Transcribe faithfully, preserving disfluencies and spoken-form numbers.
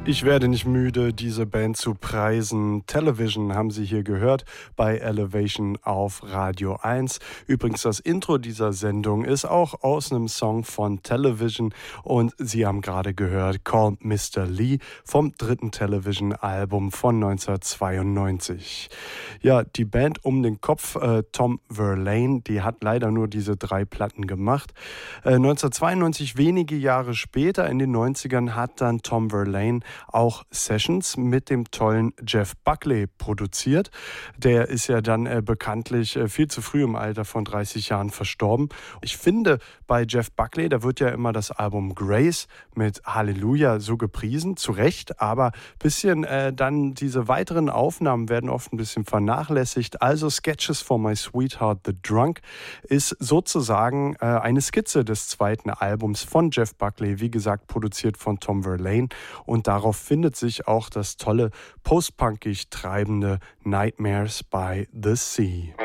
Ich werde nicht müde, diese Band zu preisen. Television haben Sie hier gehört bei Elevation auf Radio eins. Übrigens, das Intro dieser Sendung ist auch aus einem Song von Television und Sie haben gerade gehört Call Mister Lee vom dritten Television-Album von neunzehnhundertzweiundneunzig. Ja, die Band um den Kopf, äh, Tom Verlaine, die hat leider nur diese drei Platten gemacht. Äh, neunzehnhundertzweiundneunzig, wenige Jahre später, in den neunzigern, hat dann Tom Verlaine auch Sessions mit dem tollen Jeff Buckley produziert. Der ist ja dann äh, bekanntlich äh, viel zu früh im Alter von dreißig Jahren verstorben. Ich finde, bei Jeff Buckley, da wird ja immer das Album Grace mit Halleluja so gepriesen, zu Recht, aber bisschen äh, dann diese weiteren Aufnahmen werden oft ein bisschen vernachlässigt. Also Sketches for My Sweetheart the Drunk ist sozusagen äh, eine Skizze des zweiten Albums von Jeff Buckley, wie gesagt, produziert von Tom Verlaine, und darauf findet sich auch das tolle post-punkig treibende Nightmares by the Sea.